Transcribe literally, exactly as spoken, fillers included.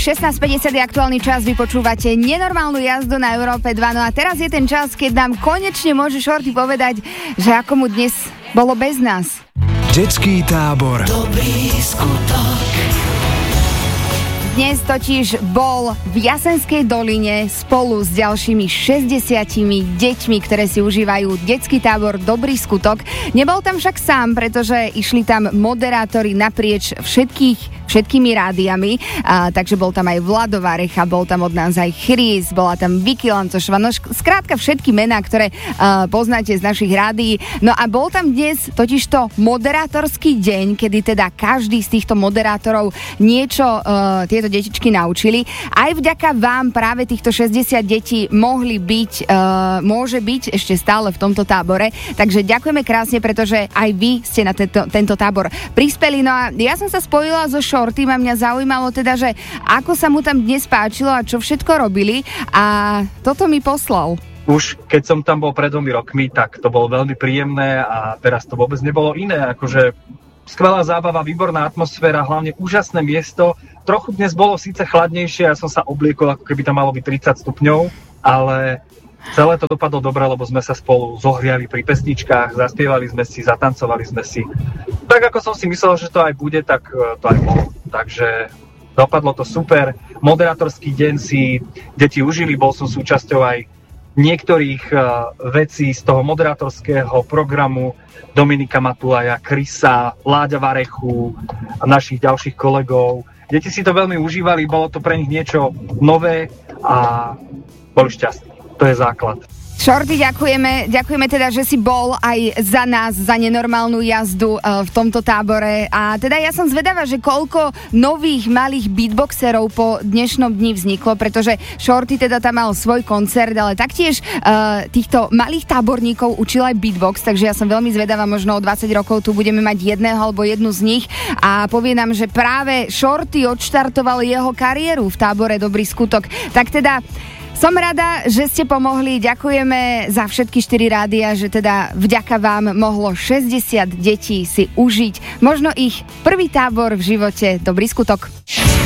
šestnásť päťdesiat je aktuálny čas, vy počúvate nenormálnu jazdu na Európe dva, no a teraz je ten čas, keď nám konečne môže Shorty povedať, že ako mu dnes bolo bez nás. Detský tábor Dobrý skutok. Dnes totiž bol v Jasenskej doline spolu s ďalšími šesťdesiatimi deťmi, ktoré si užívajú detský tábor Dobrý skutok. Nebol tam však sám, pretože išli tam moderátori naprieč všetkých všetkými rádiami, a, takže bol tam aj Vlado Varecha, bol tam od nás aj Chris, bola tam Vicky Lancošová, no skrátka všetky mená, ktoré a, poznáte z našich rádií. No a bol tam dnes totižto moderátorský deň, kedy teda každý z týchto moderátorov niečo a, tieto detičky naučili. Aj vďaka vám práve týchto šesťdesiat detí mohli byť, a, môže byť ešte stále v tomto tábore, takže ďakujeme krásne, pretože aj vy ste na tento, tento tábor prispeli. No a ja som sa spojila so Shortym a mňa zaujímalo teda, že ako sa mu tam dnes páčilo a čo všetko robili a toto mi poslal. Už keď som tam bol pred dvomi rokmi, tak to bolo veľmi príjemné a teraz to vôbec nebolo iné, akože skvelá zábava, výborná atmosféra, hlavne úžasné miesto. Trochu dnes bolo síce chladnejšie, ja som sa obliekol, ako keby tam malo byť tridsať stupňov, ale celé to dopadlo dobre, lebo sme sa spolu zohriali pri pesničkách, zaspievali sme si, zatancovali sme si. Tak ako som si myslel, že to aj bude, tak to aj bolo. Takže dopadlo to super. Moderátorský deň si deti užili, bol som súčasťou aj niektorých vecí z toho moderátorského programu Dominika Matulaja, Chrisa, Láďa Varechu a našich ďalších kolegov. Deti si to veľmi užívali, bolo to pre nich niečo nové a boli šťastní. To je základ. Shorty, ďakujeme, ďakujeme teda, že si bol aj za nás, za nenormálnu jazdu uh, v tomto tábore. A teda ja som zvedavá, že koľko nových malých beatboxerov po dnešnom dni vzniklo, pretože Shorty teda tam mal svoj koncert, ale taktiež uh, týchto malých táborníkov učil aj beatbox, takže ja som veľmi zvedavá, možno o dvadsať rokov tu budeme mať jedného alebo jednu z nich a povie nám, že práve Shorty odštartoval jeho kariéru v tábore Dobrý skutok. Tak teda som rada, že ste pomohli, ďakujeme za všetky štyri rádia, že teda vďaka vám mohlo šesťdesiat detí si užiť možno ich prvý tábor v živote Dobrý skutok.